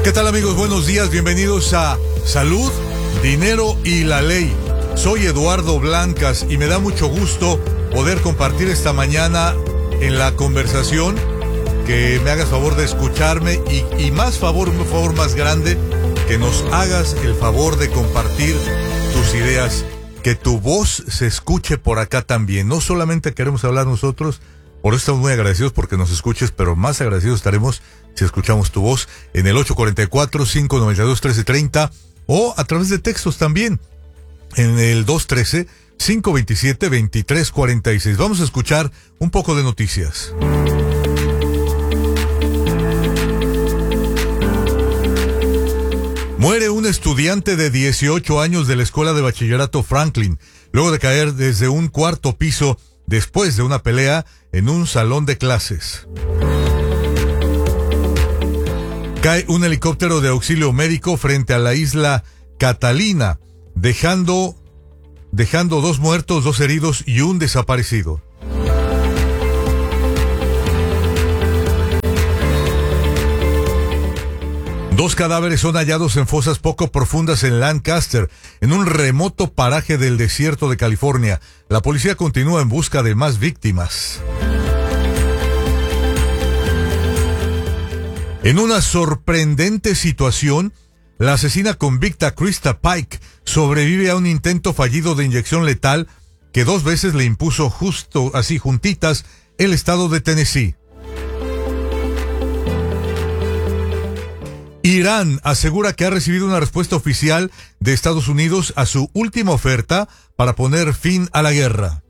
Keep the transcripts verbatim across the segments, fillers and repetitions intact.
¿Qué tal, amigos? Buenos días, bienvenidos a Salud, Dinero y la Ley. Soy Eduardo Blancas y me da mucho gusto poder compartir esta mañana en la conversación, que me hagas favor de escucharme y, y más favor, un favor más grande, que nos hagas el favor de compartir tus ideas, que tu voz se escuche por acá también. No solamente queremos hablar nosotros, por eso estamos muy agradecidos porque nos escuches, pero más agradecidos estaremos si escuchamos tu voz en el ocho cuatro cuatro, cinco nueve dos, uno tres tres cero o a través de textos también en el dos uno tres, cinco dos siete, dos tres cuatro seis. Vamos a escuchar un poco de noticias. Muere un estudiante de dieciocho años de la Escuela de Bachillerato Franklin, luego de caer desde un cuarto piso después de una pelea en un salón de clases. Cae un helicóptero de auxilio médico frente a la isla Catalina, dejando, dejando dos muertos, dos heridos y un desaparecido. Dos cadáveres son hallados en fosas poco profundas en Lancaster, en un remoto paraje del desierto de California. La policía continúa en busca de más víctimas. En una sorprendente situación, la asesina convicta Krista Pike sobrevive a un intento fallido de inyección letal que dos veces le impuso justo así juntitas el estado de Tennessee. Irán asegura que ha recibido una respuesta oficial de Estados Unidos a su última oferta para poner fin a la guerra.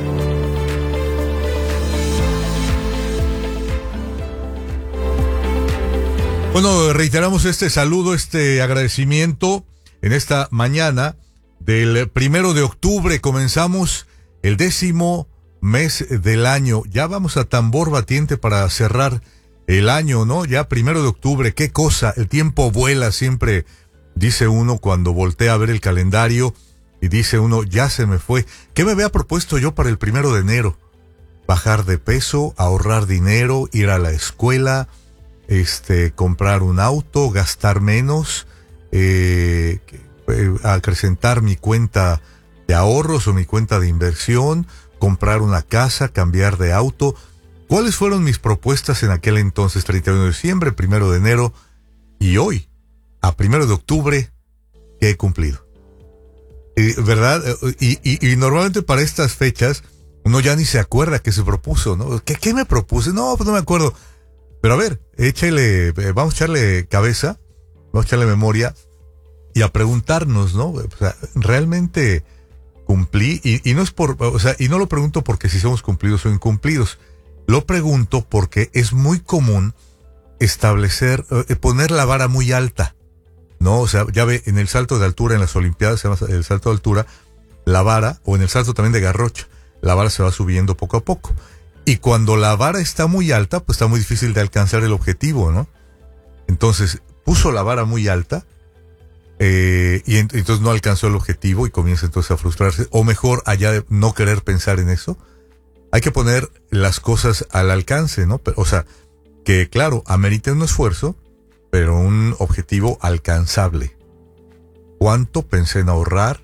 Bueno, reiteramos este saludo, este agradecimiento en esta mañana del primero de octubre. Comenzamos el décimo mes del año. Ya vamos a tambor batiente para cerrar el año, ¿no? Ya primero de octubre, qué cosa, el tiempo vuela, siempre dice uno cuando voltea a ver el calendario y dice uno, ya se me fue. ¿Qué me había propuesto yo para el primero de enero? Bajar de peso, ahorrar dinero, ir a la escuela, este, comprar un auto, gastar menos, eh, eh, acrecentar mi cuenta de ahorros o mi cuenta de inversión, comprar una casa, cambiar de auto. ¿Cuáles fueron mis propuestas en aquel entonces, treinta y uno de diciembre, primero de enero y hoy, a primero de octubre, que he cumplido? Eh, ¿Verdad? Y, y, y normalmente para estas fechas uno ya ni se acuerda qué se propuso, ¿no? ¿Qué, qué me propuse? No, pues no me acuerdo. Pero a ver, échale, vamos a echarle cabeza, vamos a echarle memoria y a preguntarnos, ¿no? O sea, ¿realmente cumplí? Y, y no es por, o sea, y no lo pregunto porque si somos cumplidos o incumplidos. Lo pregunto porque es muy común establecer, eh, poner la vara muy alta, ¿no? O sea, ya ve, en el salto de altura, en las Olimpiadas, se llama el salto de altura, la vara, o en el salto también de garrocha, la vara se va subiendo poco a poco. Y cuando la vara está muy alta, pues está muy difícil de alcanzar el objetivo, ¿no? Entonces, puso la vara muy alta, eh, y ent- entonces no alcanzó el objetivo y comienza entonces a frustrarse, o mejor, allá de no querer pensar en eso. Hay que poner las cosas al alcance, ¿no? O sea, que claro, amerita un esfuerzo, pero un objetivo alcanzable. ¿Cuánto pensé en ahorrar?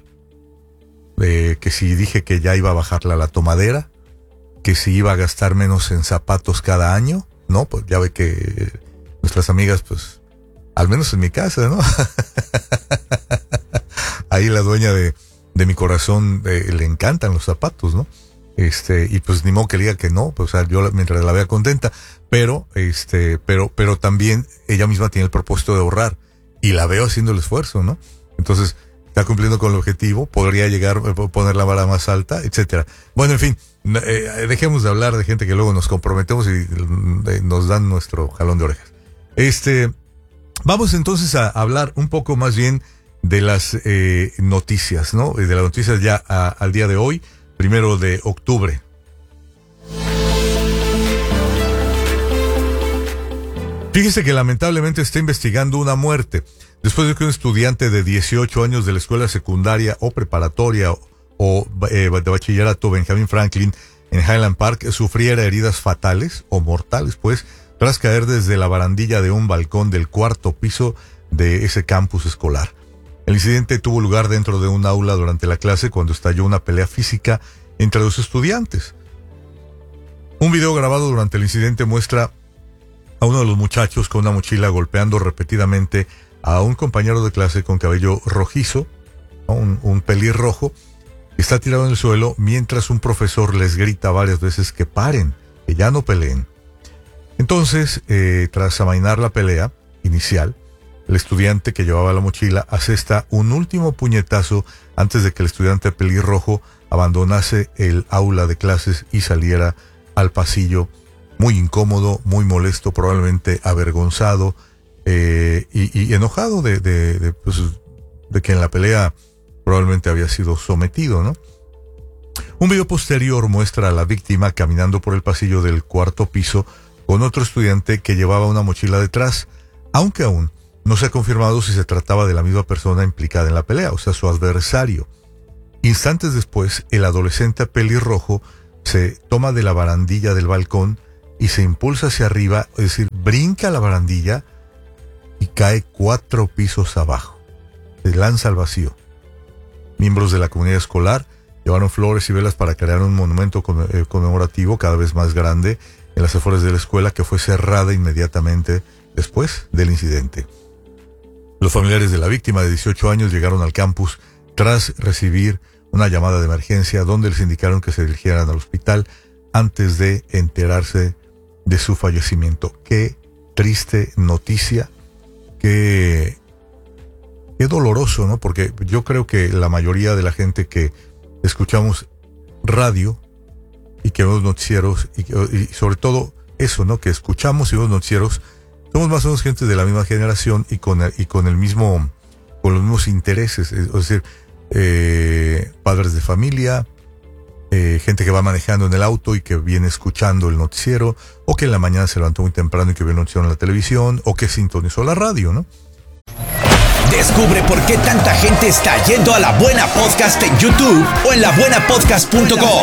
Eh, que si dije que ya iba a bajarla la tomadera, que si iba a gastar menos en zapatos cada año, ¿no? Pues ya ve que nuestras amigas, pues, al menos en mi casa, ¿no? Ahí la dueña de, de mi corazón eh, le encantan los zapatos, ¿no? Este, y pues ni modo que le diga que no, pues, o sea, yo mientras la vea contenta, pero, este, pero, pero también ella misma tiene el propósito de ahorrar, y la veo haciendo el esfuerzo, ¿no? Entonces, está cumpliendo con el objetivo, podría llegar, poner la vara más alta, etcétera. Bueno, en fin, eh, dejemos de hablar de gente que luego nos comprometemos y eh, nos dan nuestro jalón de orejas. Este, vamos entonces a hablar un poco más bien de las eh, noticias, ¿no? De las noticias ya a, al día de hoy, primero de octubre. Fíjese que lamentablemente está investigando una muerte después de que un estudiante de dieciocho años de la escuela secundaria o preparatoria o eh, de bachillerato Benjamin Franklin en Highland Park sufriera heridas fatales o mortales, pues, tras caer desde la barandilla de un balcón del cuarto piso de ese campus escolar. El incidente tuvo lugar dentro de un aula durante la clase cuando estalló una pelea física entre dos estudiantes. Un video grabado durante el incidente muestra a uno de los muchachos con una mochila golpeando repetidamente a un compañero de clase con cabello rojizo, un, un pelirrojo, que está tirado en el suelo mientras un profesor les grita varias veces que paren, que ya no peleen. Entonces, eh, tras amainar la pelea inicial, el estudiante que llevaba la mochila asesta un último puñetazo antes de que el estudiante pelirrojo abandonase el aula de clases y saliera al pasillo, muy incómodo, muy molesto, probablemente avergonzado eh, y, y enojado de, de, de, pues, de que en la pelea probablemente había sido sometido, ¿no? Un video posterior muestra a la víctima caminando por el pasillo del cuarto piso con otro estudiante que llevaba una mochila detrás, aunque aún no se ha confirmado si se trataba de la misma persona implicada en la pelea, o sea, su adversario. Instantes después, el adolescente pelirrojo se toma de la barandilla del balcón y se impulsa hacia arriba, es decir, brinca la barandilla y cae cuatro pisos abajo. Se lanza al vacío. Miembros de la comunidad escolar llevaron flores y velas para crear un monumento conmemorativo cada vez más grande en las afueras de la escuela, que fue cerrada inmediatamente después del incidente. Los familiares de la víctima de dieciocho años llegaron al campus tras recibir una llamada de emergencia donde les indicaron que se dirigieran al hospital antes de enterarse de su fallecimiento. Qué triste noticia, qué, qué doloroso, ¿no? Porque yo creo que la mayoría de la gente que escuchamos radio y que vemos noticieros y, y sobre todo eso, ¿no? Que escuchamos y vemos noticieros, somos más o menos gente de la misma generación y con el, y con el mismo, con los mismos intereses, es decir, eh, padres de familia, eh, gente que va manejando en el auto y que viene escuchando el noticiero, o que en la mañana se levantó muy temprano y que vio el noticiero en la televisión, o que sintonizó la radio, ¿no? Descubre por qué tanta gente está yendo a La Buena Podcast en YouTube o en la buena podcast punto com.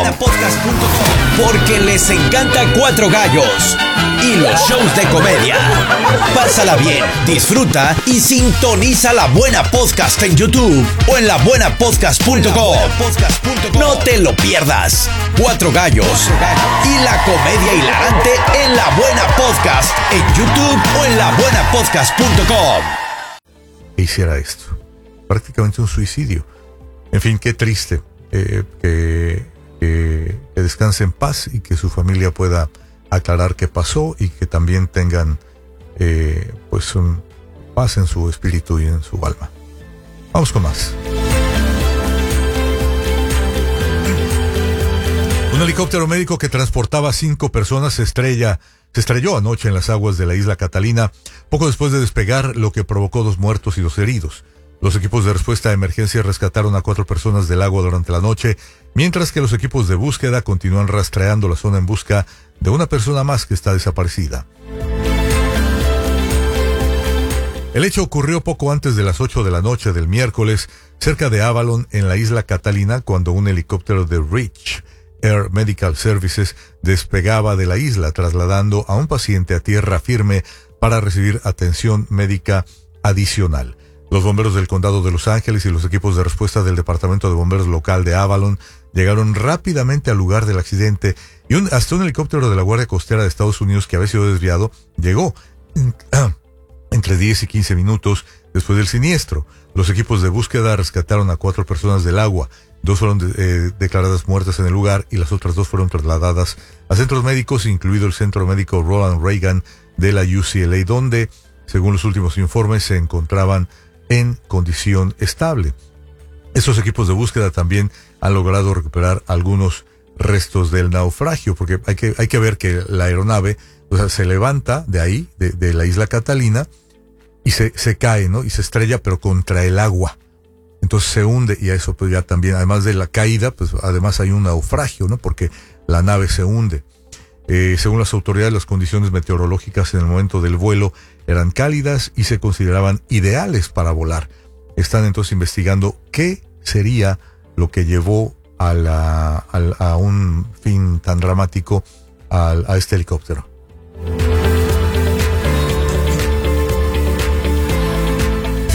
Porque les encanta Cuatro Gallos y los shows de comedia. Pásala bien, disfruta y sintoniza La Buena Podcast en YouTube o en la buena podcast punto com. No te lo pierdas. Cuatro Gallos y la comedia hilarante en La Buena Podcast en YouTube o en la buena podcast punto com. Hiciera esto. Prácticamente un suicidio. En fin, qué triste. Eh, que, que, que descanse en paz y que su familia pueda aclarar qué pasó y que también tengan eh, pues un paz en su espíritu y en su alma. Vamos con más. Un helicóptero médico que transportaba a cinco personas se estrella Se estrelló anoche en las aguas de la isla Catalina, poco después de despegar, lo que provocó dos muertos y dos heridos. Los equipos de respuesta a emergencia rescataron a cuatro personas del agua durante la noche, mientras que los equipos de búsqueda continúan rastreando la zona en busca de una persona más que está desaparecida. El hecho ocurrió poco antes de las ocho de la noche del miércoles, cerca de Avalon, en la isla Catalina, cuando un helicóptero de Rich Air Medical Services despegaba de la isla, trasladando a un paciente a tierra firme para recibir atención médica adicional. Los bomberos del condado de Los Ángeles y los equipos de respuesta del departamento de bomberos local de Avalon llegaron rápidamente al lugar del accidente y un, hasta un helicóptero de la Guardia Costera de Estados Unidos que había sido desviado llegó entre diez y quince minutos después del siniestro. Los equipos de búsqueda rescataron a cuatro personas del agua. Dos fueron de, eh, declaradas muertas en el lugar y las otras dos fueron trasladadas a centros médicos, incluido el Centro Médico Ronald Reagan de la U C L A, donde, según los últimos informes, se encontraban en condición estable. Esos equipos de búsqueda también han logrado recuperar algunos restos del naufragio, porque hay que, hay que ver que la aeronave, o sea, se levanta de ahí, de, de la isla Catalina, y se, se cae, ¿no? Y se estrella, pero contra el agua. Entonces se hunde, y a eso pues ya también, además de la caída, pues además hay un naufragio, ¿no? Porque la nave se hunde. Eh, según las autoridades, las condiciones meteorológicas en el momento del vuelo eran cálidas y se consideraban ideales para volar. Están entonces investigando qué sería lo que llevó a, la, a, a un fin tan dramático a, a este helicóptero.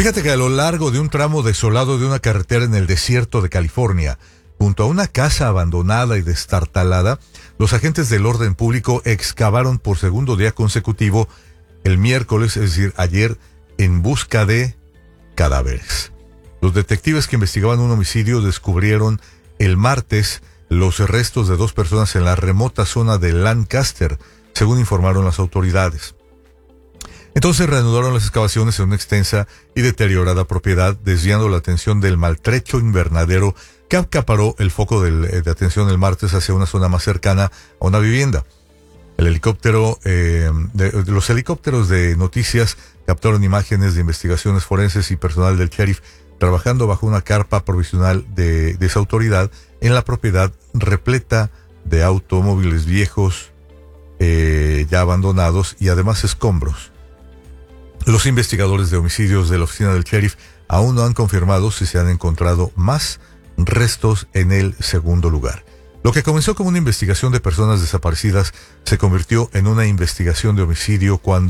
Fíjate que a lo largo de un tramo desolado de una carretera en el desierto de California, junto a una casa abandonada y destartalada, los agentes del orden público excavaron por segundo día consecutivo el miércoles, es decir, ayer, en busca de cadáveres. Los detectives que investigaban un homicidio descubrieron el martes los restos de dos personas en la remota zona de Lancaster, según informaron las autoridades. Entonces reanudaron las excavaciones en una extensa y deteriorada propiedad, desviando la atención del maltrecho invernadero que acaparó el foco del, de atención el martes hacia una zona más cercana a una vivienda. El helicóptero, eh, de, los helicópteros de noticias captaron imágenes de investigaciones forenses y personal del sheriff trabajando bajo una carpa provisional de, de esa autoridad en la propiedad repleta de automóviles viejos, eh, ya abandonados y además escombros. Los investigadores de homicidios de la oficina del sheriff aún no han confirmado si se han encontrado más restos en el segundo lugar. Lo que comenzó como una investigación de personas desaparecidas se convirtió en una investigación de homicidio cuando